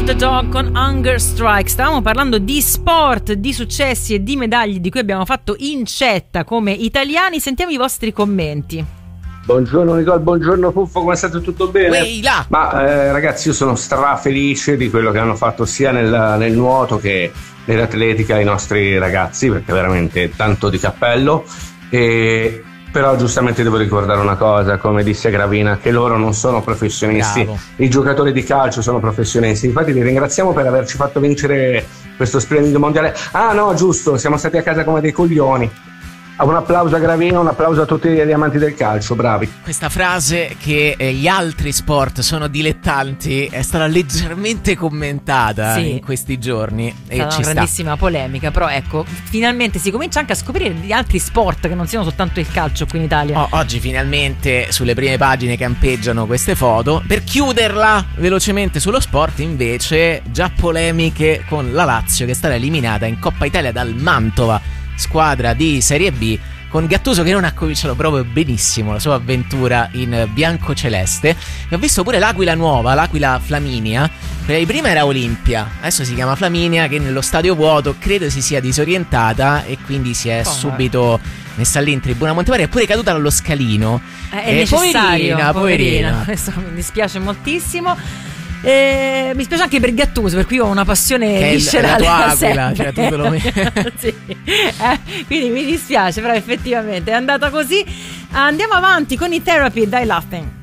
Dog con Hunger Strike. Stavamo parlando di sport, di successi e di medaglie di cui abbiamo fatto incetta come italiani. Sentiamo i vostri commenti. Buongiorno Nicole, buongiorno Puffo, come state? Tutto bene? Ma ragazzi, io sono strafelice di quello che hanno fatto sia nel nuoto che nell'atletica i nostri ragazzi, perché veramente tanto di cappello. Però giustamente devo ricordare una cosa, come disse Gravina, che loro non sono professionisti. Bravo. I giocatori di calcio sono professionisti. Infatti li ringraziamo per averci fatto vincere questo splendido mondiale. Ah no, giusto, siamo stati a casa come dei coglioni. Un applauso a Gravina, un applauso a tutti gli amanti del calcio, bravi. Questa frase che gli altri sport sono dilettanti è stata leggermente commentata in questi giorni. È stata una grandissima polemica, però ecco, finalmente si comincia anche a scoprire gli altri sport che non siano soltanto il calcio qui in Italia. Oggi finalmente sulle prime pagine campeggiano queste foto. Per chiuderla velocemente sullo sport invece, già polemiche con la Lazio che è stata eliminata in Coppa Italia dal Mantova, squadra di Serie B, con Gattuso che non ha cominciato proprio benissimo la sua avventura in biancoceleste. E ho visto pure l'Aquila nuova, l'Aquila Flaminia. Quella di prima era Olimpia, adesso si chiama Flaminia, che nello stadio vuoto credo si sia disorientata e quindi si è subito messa lì in tribuna Montevario. È pure caduta dallo scalino. È necessario, poverina. Questo mi dispiace moltissimo. Mi spiace anche per Gattuso, per cui ho una passione viscerale. È la tua Aquila, cioè tu te lo sì. Quindi mi dispiace, però effettivamente è andata così. Andiamo avanti con i Therapy, Die Laughing.